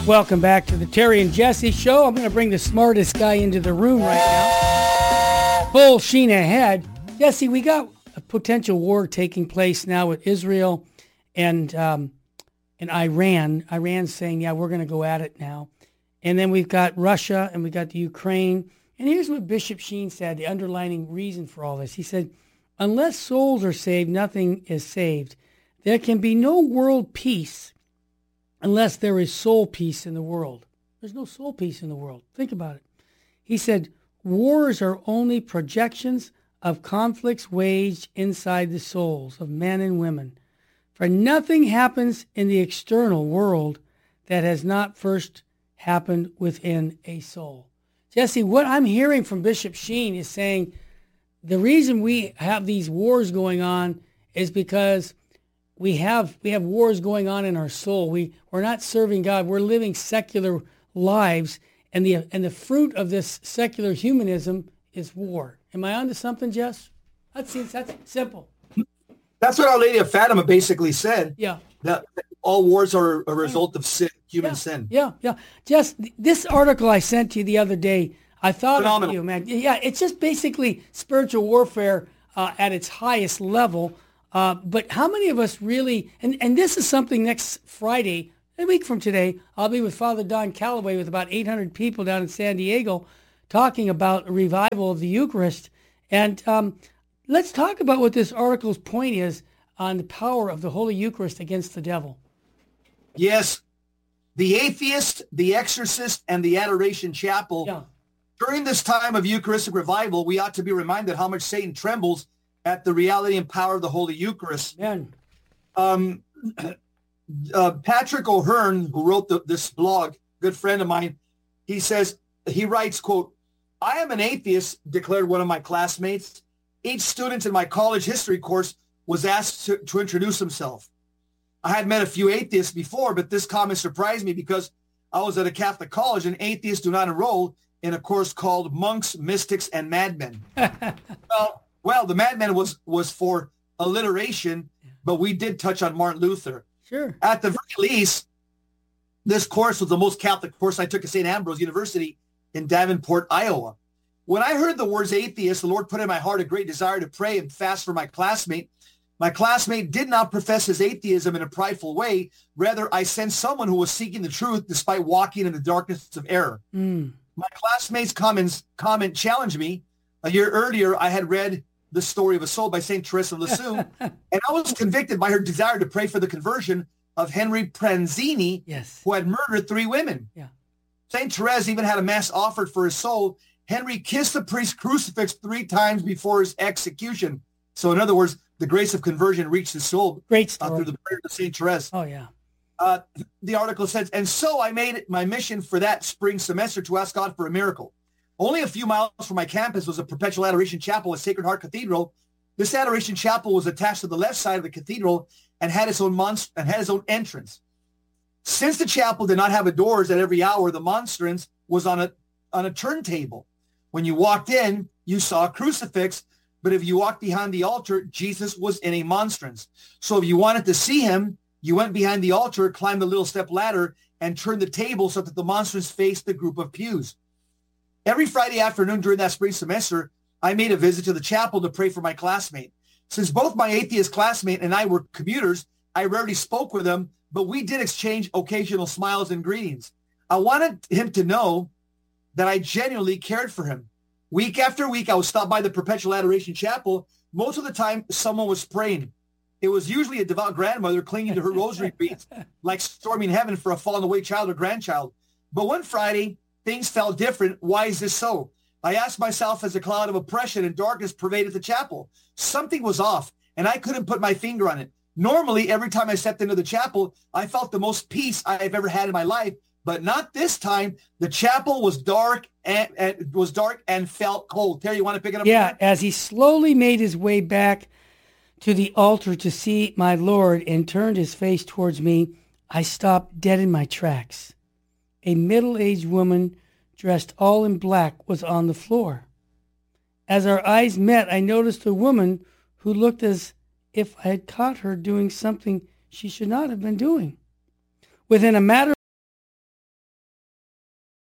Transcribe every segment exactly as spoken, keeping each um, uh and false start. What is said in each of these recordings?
Welcome back to the Terry and Jesse Show. I'm going to bring the smartest guy into the room right now. Full sheen ahead. Jesse, we got a potential war taking place now with Israel and um, and Iran. Iran's saying, yeah, we're going to go at it now. And then we've got Russia and we got the Ukraine. And here's what Bishop Sheen said, the underlining reason for all this. He said, unless souls are saved, nothing is saved. There can be no world peace unless there is soul peace in the world. There's no soul peace in the world. Think about it. He said, wars are only projections of conflicts waged inside the souls of men and women. For nothing happens in the external world that has not first happened within a soul. Jesse, what I'm hearing from Bishop Sheen is saying the reason we have these wars going on is because we have we have wars going on in our soul. We we're not serving God. We're living secular lives, and the and the fruit of this secular humanism is war. Am I onto something, Jess? That's that's simple. That's what Our Lady of Fatima basically said. Yeah. That all wars are a result of sin, human yeah. sin. Yeah, yeah. Jess, this article I sent to you the other day, I thought Phenomenal. of you, man. Yeah, it's just basically spiritual warfare uh, at its highest level. Uh, but how many of us really, and, and this is something next Friday, a week from today, I'll be with Father Don Calloway with about eight hundred people down in San Diego talking about a revival of the Eucharist. And um, let's talk about what this article's point is on the power of the Holy Eucharist against the devil. Yes, the atheist, the exorcist, and the adoration chapel. Yeah. During this time of Eucharistic revival, we ought to be reminded how much Satan trembles at the reality and power of the Holy Eucharist. Man. Um, uh, Patrick O'Hearn, who wrote the, this blog, good friend of mine, he says, he writes, quote, I am an atheist, declared one of my classmates. Each student in my college history course was asked to, to introduce himself. I had met a few atheists before, but this comment surprised me because I was at a Catholic college and atheists do not enroll in a course called Monks, Mystics, and Madmen. well, well, the Madmen was, was for alliteration, but we did touch on Martin Luther. Sure. At the very least, this course was the most Catholic course I took at Saint Ambrose University in Davenport, Iowa. When I heard the words atheist, the Lord put in my heart a great desire to pray and fast for my classmate. My classmate did not profess his atheism in a prideful way. Rather, I sensed someone who was seeking the truth despite walking in the darkness of error. Mm. My classmate's comments, comment challenged me. A year earlier, I had read The Story of a Soul by Saint Teresa of Lisieux, and I was convicted by her desire to pray for the conversion of Henry Pranzini, yes. who had murdered three women. Yeah. Saint Teresa even had a mass offered for his soul. Henry kissed the priest's crucifix three times before his execution. So in other words, the grace of conversion reached his soul. Great uh, story. through the prayer of Saint Teresa. Oh, yeah. Uh, the article says, and so I made it my mission for that spring semester to ask God for a miracle. Only a few miles from my campus was a perpetual adoration chapel at Sacred Heart Cathedral. This adoration chapel was attached to the left side of the cathedral and had its own monst- and had its own entrance. Since the chapel did not have a doors at every hour, the monstrance was on a on a turntable. When you walked in, you saw a crucifix, but if you walked behind the altar, Jesus was in a monstrance. So if you wanted to see him, you went behind the altar, climbed the little step ladder, and turned the table so that the monstrance faced the group of pews. Every Friday afternoon during that spring semester, I made a visit to the chapel to pray for my classmate. Since both my atheist classmate and I were commuters, I rarely spoke with him, but we did exchange occasional smiles and greetings. I wanted him to know that I genuinely cared for him. Week after week, I would stop by the Perpetual Adoration Chapel. Most of the time, someone was praying. It was usually a devout grandmother clinging to her rosary beads, like storming heaven for a fallen away child or grandchild. But one Friday, things felt different. Why is this so? I asked myself as a cloud of oppression and darkness pervaded the chapel. Something was off, and I couldn't put my finger on it. Normally, every time I stepped into the chapel, I felt the most peace I've ever had in my life. But not this time. The chapel was dark and, and was dark and felt cold. Terry, you want to pick it up? Yeah, as he slowly made his way back to the altar to see my Lord and turned his face towards me, I stopped dead in my tracks. A middle-aged woman dressed all in black was on the floor. As our eyes met, I noticed a woman who looked as if I had caught her doing something she should not have been doing. Within a matter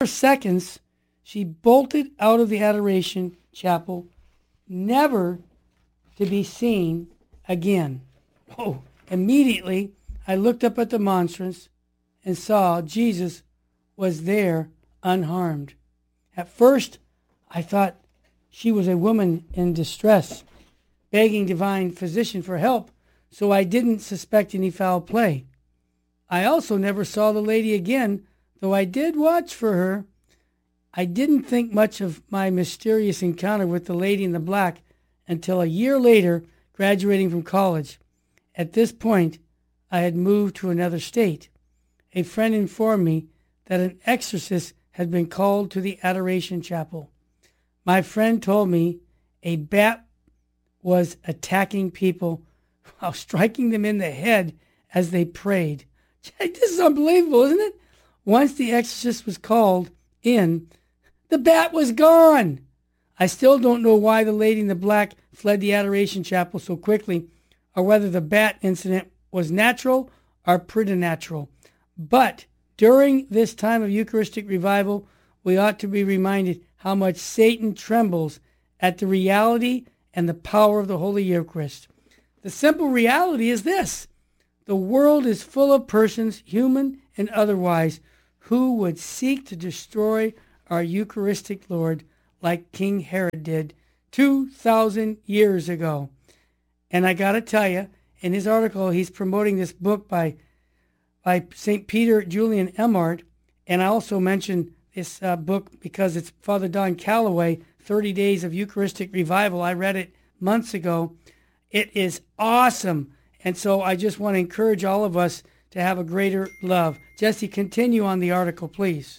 for seconds, she bolted out of the Adoration Chapel, never to be seen again. Oh, immediately I looked up at the monstrance and saw Jesus was there unharmed. At first, I thought she was a woman in distress, begging divine physician for help, so I didn't suspect any foul play. I also never saw the lady again, though I did watch for her. I didn't think much of my mysterious encounter with the lady in the black until a year later, graduating from college. At this point, I had moved to another state. A friend informed me that an exorcist had been called to the Adoration Chapel. My friend told me a bat was attacking people while striking them in the head as they prayed. This is unbelievable, isn't it? Once the exorcist was called in, the bat was gone. I still don't know why the lady in the black fled the Adoration Chapel so quickly, or whether the bat incident was natural or preternatural. But during this time of Eucharistic revival, we ought to be reminded how much Satan trembles at the reality and the power of the Holy Eucharist. The simple reality is this: the world is full of persons, human and otherwise, who would seek to destroy our Eucharistic Lord like King Herod did two thousand years ago. And I got to tell you, in his article, he's promoting this book by by Saint Peter Julian Emard, and I also mentioned this uh, book because it's Father Don Calloway, thirty days of Eucharistic Revival. I read it months ago. It is awesome. And so I just want to encourage all of us to have a greater love. Jesse, continue on the article, please.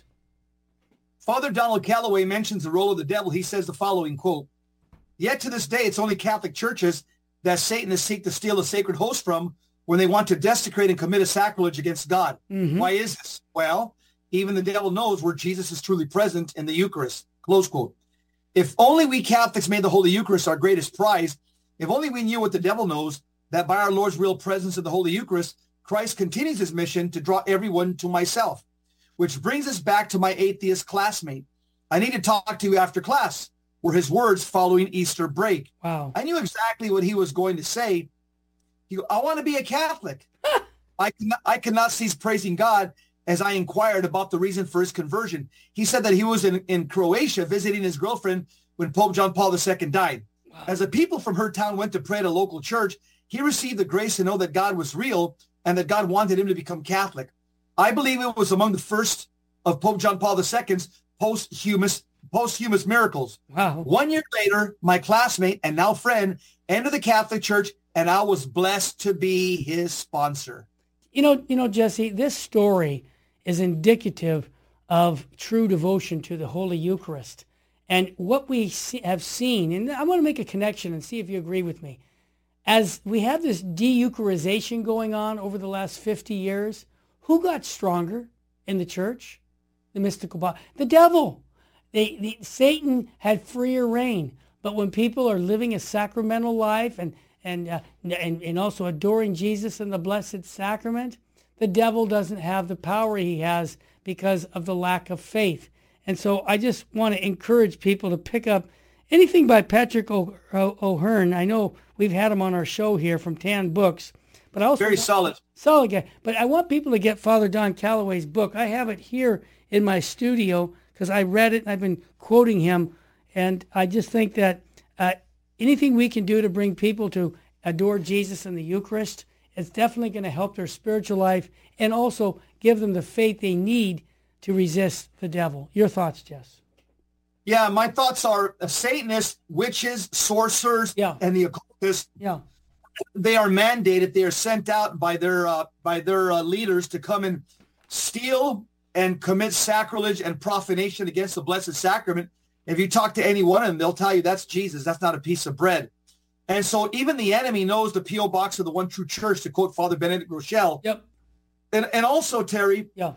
Father Donald Calloway mentions the role of the devil. He says the following, quote, "Yet to this day, it's only Catholic churches that Satanists seek to steal a sacred host from when they want to desecrate and commit a sacrilege against God." Mm-hmm. Why is this? Well, even the devil knows where Jesus is truly present in the Eucharist, close quote. If only we Catholics made the Holy Eucharist our greatest prize, if only we knew what the devil knows, that by our Lord's real presence in the Holy Eucharist, Christ continues his mission to draw everyone to myself. Which brings us back to my atheist classmate. I need to talk to you after class, were his words following Easter break. Wow. I knew exactly what he was going to say. He go, I want to be a Catholic. I cannot, I cannot cease praising God as I inquired about the reason for his conversion. He said that he was in, in Croatia visiting his girlfriend when Pope John Paul the Second died. Wow. As the people from her town went to pray at a local church, he received the grace to know that God was real and that God wanted him to become Catholic. I believe it was among the first of Pope John Paul the Second's posthumous, posthumous miracles. Wow. One year later, my classmate and now friend entered the Catholic Church, and I was blessed to be his sponsor. You know, you know, Jesse, this story is indicative of true devotion to the Holy Eucharist. And what we see, have seen, and I want to make a connection and see if you agree with me. As we have this de-Eucharization going on over the last fifty years, who got stronger in the church? The mystical body. The devil. They, the, Satan had freer reign. But when people are living a sacramental life and, and, uh, and, and also adoring Jesus in the Blessed Sacrament, the devil doesn't have the power he has because of the lack of faith. And so I just want to encourage people to pick up anything by Patrick o- o- O'Hearn. I know we've had him on our show here from Tan Books. But I also Very solid. Solid guy. But I want people to get Father Don Calloway's book. I have it here in my studio because I read it and I've been quoting him. And I just think that uh, anything we can do to bring people to adore Jesus in the Eucharist, it's definitely going to help their spiritual life and also give them the faith they need to resist the devil. Your thoughts, Jess? Yeah, my thoughts are uh, Satanists, witches, sorcerers, yeah. and the occultists. Yeah. They are mandated. They are sent out by their uh, by their uh, leaders to come and steal and commit sacrilege and profanation against the Blessed Sacrament. If you talk to any one of them, they'll tell you that's Jesus. That's not a piece of bread. And so even the enemy knows the P O box of the One True Church, to quote Father Benedict Rochelle. Yep. And and also, Terry, yeah.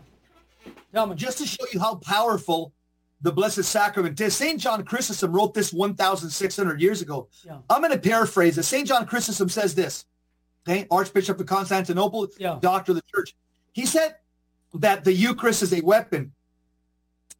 just to show you how powerful the Blessed Sacrament is, Saint John Chrysostom wrote this one thousand six hundred years ago. Yeah. I'm going to paraphrase it. Saint John Chrysostom says this, okay? Archbishop of Constantinople, yeah. doctor of the church. He said that the Eucharist is a weapon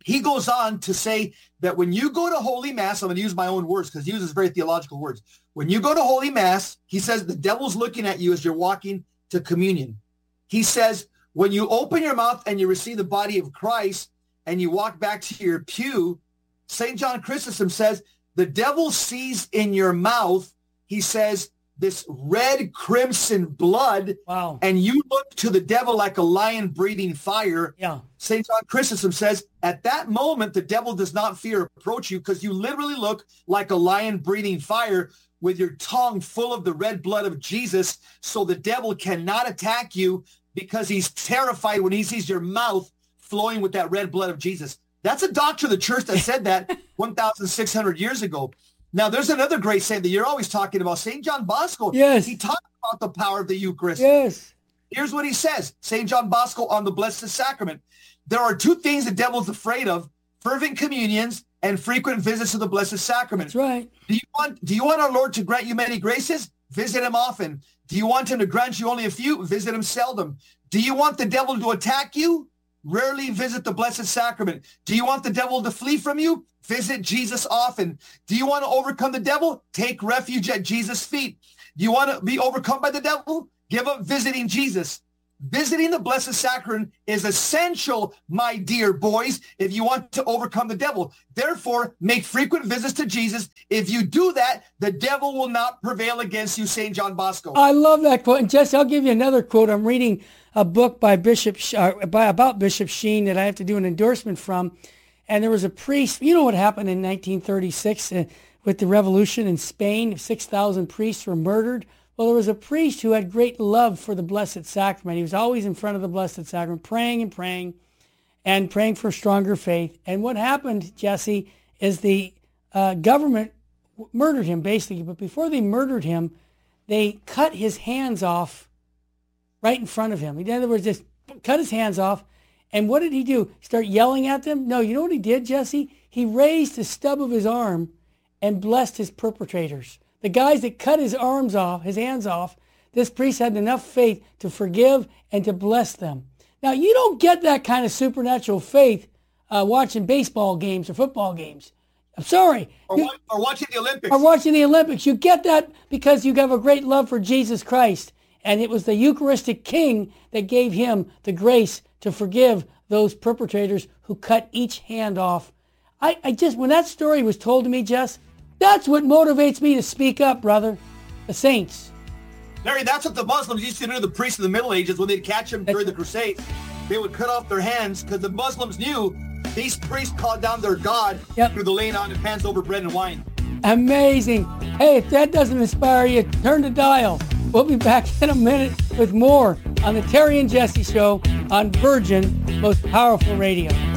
he goes on to say that when you go to Holy Mass, I'm going to use my own words because he uses very theological words. When you go to Holy Mass, he says the devil's looking at you as you're walking to communion. He says when you open your mouth and you receive the body of Christ and you walk back to your pew, Saint John Chrysostom says the devil sees in your mouth, he says, this red crimson blood. Wow. And you look to the devil like a lion breathing fire. Yeah. Saint John Chrysostom says, at that moment, the devil does not fear approach you because you literally look like a lion breathing fire with your tongue full of the red blood of Jesus. So the devil cannot attack you because he's terrified when he sees your mouth flowing with that red blood of Jesus. That's a doctrine of the church that said that one thousand six hundred years ago. Now, there's another great saint that you're always talking about, Saint John Bosco. Yes. He talked about the power of the Eucharist. Yes. Here's what he says, Saint John Bosco on the Blessed Sacrament. There are two things the devil's afraid of, fervent communions and frequent visits to the Blessed Sacrament. That's right. Do you want, do you want our Lord to grant you many graces? Visit him often. Do you want him to grant you only a few? Visit him seldom. Do you want the devil to attack you? Rarely visit the Blessed Sacrament. Do you want the devil to flee from you? Visit Jesus often. Do you want to overcome the devil? Take refuge at Jesus' feet. Do you want to be overcome by the devil? Give up visiting Jesus. Visiting the Blessed Sacrament is essential, my dear boys, if you want to overcome the devil. Therefore, make frequent visits to Jesus. If you do that, the devil will not prevail against you, Saint John Bosco. I love that quote. And Jesse, I'll give you another quote. I'm reading a book by Bishop uh, by, about Bishop Sheen that I have to do an endorsement from. And there was a priest, you know what happened in nineteen thirty-six uh, with the revolution in Spain? six thousand priests were murdered. Well, there was a priest who had great love for the Blessed Sacrament. He was always in front of the Blessed Sacrament, praying and praying and praying for stronger faith. And what happened, Jesse, is the uh, government murdered him, basically. But before they murdered him, they cut his hands off right in front of him. In other words, just cut his hands off. And what did he do? Start yelling at them? No, you know what he did, Jesse? He raised the stub of his arm and blessed his perpetrators. The guys that cut his arms off, his hands off, this priest had enough faith to forgive and to bless them. Now, you don't get that kind of supernatural faith uh, watching baseball games or football games. I'm sorry. Or, You- or watching the Olympics. Or watching the Olympics. You get that because you have a great love for Jesus Christ. And it was the Eucharistic King that gave him the grace to forgive those perpetrators who cut each hand off. I, I just, when that story was told to me, Jess, that's what motivates me to speak up, brother. The saints. Larry, that's what the Muslims used to do to the priests in the Middle Ages when they'd catch them during the Crusades. They would cut off their hands because the Muslims knew these priests called down their God Yep. through the laying on of hands over bread and wine. Amazing. Hey, if that doesn't inspire you, turn the dial. We'll be back in a minute with more on the Terry and Jesse Show on Virgin Most Powerful Radio.